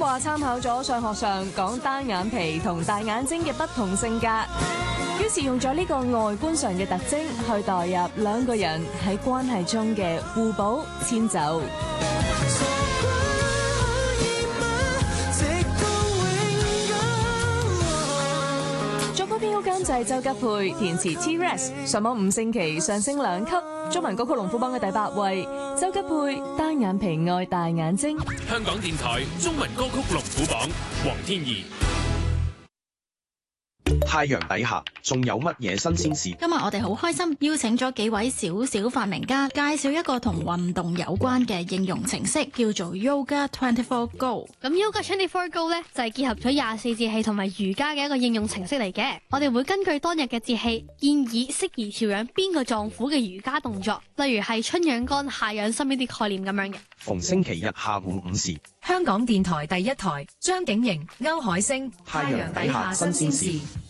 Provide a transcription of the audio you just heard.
話參考咗上學上講單眼皮同大眼睛嘅不同性格，於是用咗呢個外觀上嘅特徵去代入兩個人喺關係中嘅互補遷就。作曲編曲監製周吉佩，填詞 T-Rex， 上網5星期上升2級，中文歌曲龍虎榜嘅第8位。周吉佩單眼皮愛大眼睛。 香港電台中文歌曲龍虎榜，黃天怡。 太陽底下仲有乜嘢新鮮事？ 今日我哋好開心邀請咗幾位小小發明家，介紹一個同運動有關嘅應用程式，叫做 Yoga 24 Go。 咁 Yoga 24 Go 咧就係結合咗24節氣同埋瑜伽嘅一個應用程式嚟嘅。我哋會根據當日嘅節氣，建議適宜調養邊個臟腑嘅瑜伽動作，例如係春養肝、夏養心呢啲概念咁樣嘅。 逢星期日下午5時， 香港電台第一台，張景瑩、歐海星，太陽底下新鮮事。